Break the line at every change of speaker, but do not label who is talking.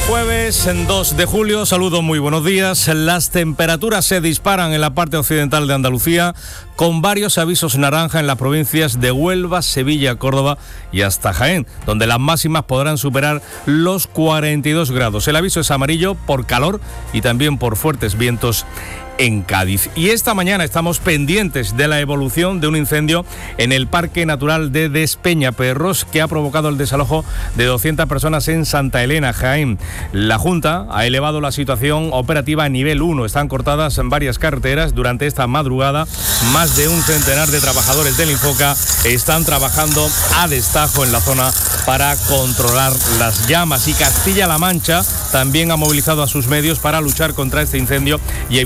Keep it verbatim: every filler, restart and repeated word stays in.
Jueves dos de julio, saludos, muy buenos días. Las temperaturas se disparan en la parte occidental de Andalucía, con varios avisos naranja en las provincias de Huelva, Sevilla, Córdoba y hasta Jaén, donde las máximas podrán superar los cuarenta y dos grados. El aviso es amarillo por calor y también por fuertes vientos en Cádiz. Y esta mañana estamos pendientes de la evolución de un incendio en el Parque Natural de Despeñaperros, que ha provocado el desalojo de doscientas personas en Santa Elena, Jaén. La Junta ha elevado la situación operativa a nivel uno. Están cortadas en varias carreteras durante esta madrugada. Más de un centenar de trabajadores del Infoca están trabajando a destajo en la zona para controlar las llamas. Y Castilla-La Mancha también ha movilizado a sus medios para luchar contra este incendio y